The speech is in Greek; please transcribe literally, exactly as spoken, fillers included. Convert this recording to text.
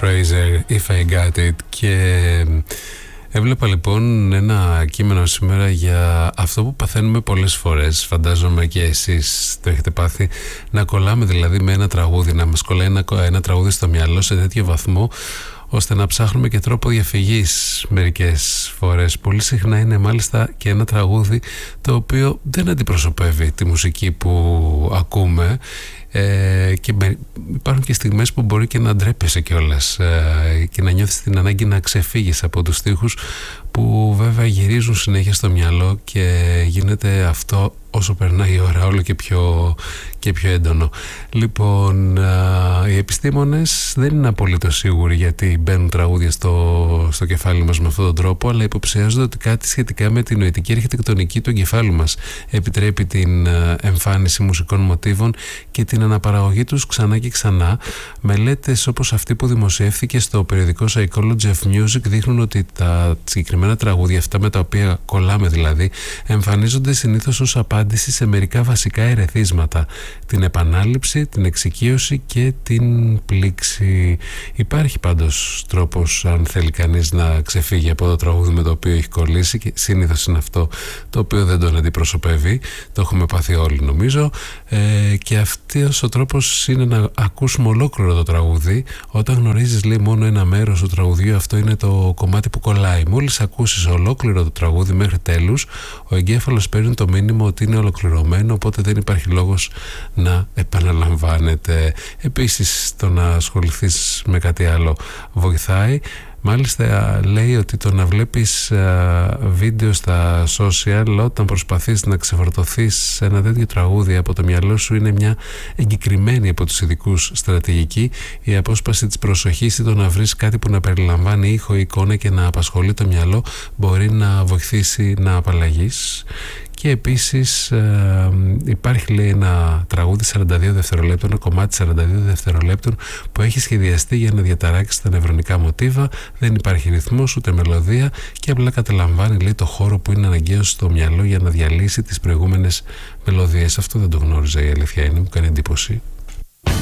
Fraser, If I Got It. Και έβλεπα λοιπόν ένα κείμενο σήμερα για αυτό που παθαίνουμε πολλές φορές, φαντάζομαι και εσείς το έχετε πάθει, να κολλάμε δηλαδή με ένα τραγούδι, να μας κολλάει ένα, ένα τραγούδι στο μυαλό σε τέτοιο βαθμό ώστε να ψάχνουμε και τρόπο διαφυγής μερικές φορές. Πολύ συχνά είναι μάλιστα και ένα τραγούδι το οποίο δεν αντιπροσωπεύει τη μουσική που ακούμε, ε, και υπάρχουν και στιγμές που μπορεί και να ντρέπεσαι κιόλας, ε, και να νιώθεις την ανάγκη να ξεφύγεις από τους στίχους που βέβαια γυρίζουν συνέχεια στο μυαλό και γίνεται αυτό όσο περνάει η ώρα όλο και πιο, και πιο έντονο. Λοιπόν, α, οι επιστήμονες δεν είναι απολύτως σίγουροι γιατί μπαίνουν τραγούδια στο, στο κεφάλι μας με αυτόν τον τρόπο, αλλά υποψιάζονται ότι κάτι σχετικά με την νοητική αρχιτεκτονική του εγκεφάλου μας επιτρέπει την α, εμφάνιση μουσικών μοτίβων και την αναπαραγωγή τους ξανά και ξανά. Μελέτες όπως αυτή που δημοσιεύθηκε στο περιοδικό Psychology of Music δείχνουν ότι τα συγκεκριμένα τραγούδια, αυτά με τα οποία κολλάμε δηλαδή, εμφανίζονται συνήθως ως απάντηση σε μερικά βασικά ερεθίσματα: την επανάληψη, την εξοικείωση και την πλήξη. Υπάρχει πάντως τρόπος, αν θέλει κανείς να ξεφύγει από το τραγούδι με το οποίο έχει κολλήσει, και συνήθως είναι αυτό το οποίο δεν τον αντιπροσωπεύει. Το έχουμε πάθει όλοι νομίζω, ε, και αυτός ο τρόπος είναι να ακούσουμε ολόκληρο το τραγούδι. Όταν γνωρίζεις λέει μόνο ένα μέρος του τραγουδιού, αυτό είναι το κομμάτι που κολλάει. Μόλις ακούσεις ολόκληρο το τραγούδι μέχρι τέλους, ο εγκέφαλος παίρνει το μήνυμα ότι είναι ολοκληρωμένο, οπότε δεν υπάρχει λόγος να επαναλαμβάνεται. Επίσης, το να ασχοληθείς με κάτι άλλο βοηθάει. Μάλιστα λέει ότι το να βλέπεις α, βίντεο στα social όταν προσπαθείς να ξεφορτωθείς ένα τέτοιο τραγούδι από το μυαλό σου είναι μια εγκεκριμένη από τους ειδικούς στρατηγική. Η απόσπαση της προσοχής ή το να βρεις κάτι που να περιλαμβάνει ήχο, εικόνα και να απασχολεί το μυαλό μπορεί να βοηθήσει να απαλλαγείς. Και επίσης ε, υπάρχει λέει ένα τραγούδι σαράντα δύο δευτερολέπτων, ένα κομμάτι σαράντα δύο δευτερολέπτων που έχει σχεδιαστεί για να διαταράξει τα νευρονικά μοτίβα. Δεν υπάρχει ρυθμός ούτε μελωδία και απλά καταλαμβάνει λέει το χώρο που είναι αναγκαίος στο μυαλό για να διαλύσει τις προηγούμενες μελωδίες. Αυτό δεν το γνώριζα, η αλήθεια είναι, μου κάνει εντύπωση.